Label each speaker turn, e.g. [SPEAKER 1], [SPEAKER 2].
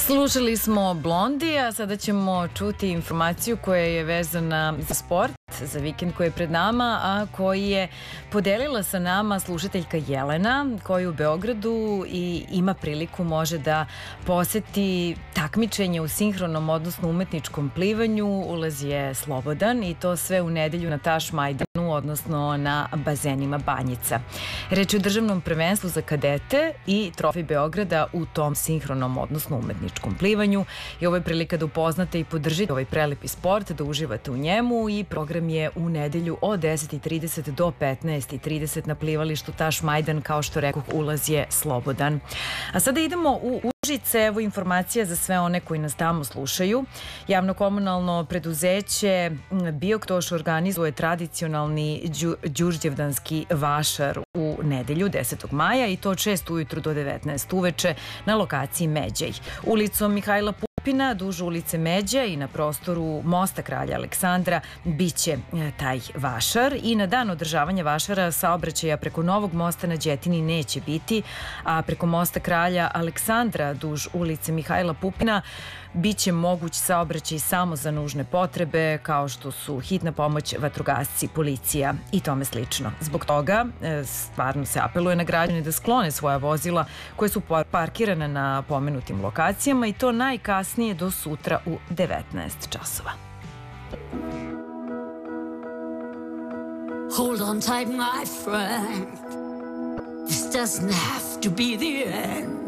[SPEAKER 1] Slušali smo Blondi, a sada ćemo čuti informaciju koja je vezana za sport, za vikend koji je pred nama, a koji je podelila sa nama slušateljka Jelena, koja u Beogradu i ima priliku može da poseti takmičenje u sinhronom, odnosno umetničkom plivanju. Ulaz je slobodan i to sve u nedelju na Tašmajdanu, odnosno na bazenima Banjica. Reč je o državnom prvenstvu za kadete i trofej Beograda u tom sinhronom, odnosno umetničkom plivanju. I ovo je prilika da upoznate i podržite ovaj prelepi sport, da uživate u njemu, i program je u nedelju od 10:30 do 15:30 na plivalištu Tašmajdan. Kao što rekoh, ulaz je slobodan. A sada idemo u Užice. Evo informacija za sve one koji nas tamo slušaju. Javno-komunalno preduzeće Bioktoš organizuje tradicionalni đurđevdanski vašar u nedelju 10. maja i to od 6 ujutru do 19 uveče na lokaciji Međej. Ulicom Mihajla Pupina, duž ulice Međa i na prostoru Mosta Kralja Aleksandra biće taj vašar, i na dan održavanja vašara saobraćaja preko Novog mosta na Đetini neće biti, a preko Mosta Kralja Aleksandra duž ulice Mihajla Pupina biće moguć saobraćaj samo za nužne potrebe, kao što su hitna pomoć, vatrogasci, policija i tome slično. Zbog toga stvarno se apeluje na građane da sklone svoja vozila koje su parkirane na pomenutim lokacijama, i to najkasnije do sutra u 19 časova.
[SPEAKER 2] Hold on tight, my friend. This doesn't have to be the end.